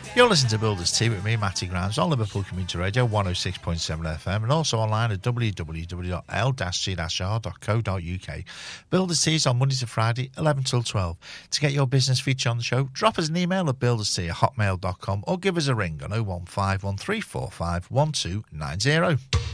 You're listening to Builders Tea with me, Matty Grimes, on Liverpool Community Radio 106.7 FM and also online at www.l-c-r.co.uk. Builders Tea is on Monday to Friday, 11 till 12. To get your business feature on the show, drop us an email at builderstea@hotmail.com or give us a ring on 01513451290.